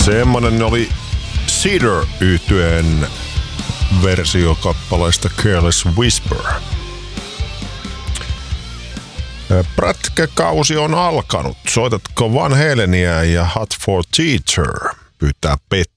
Semmonen oli Cedar -yhtyeen versio kappaleesta Careless Whisper. Prätkäkausi on alkanut. Soitatko Van Halenia ja Hot for Teacher? Pyytää Petra.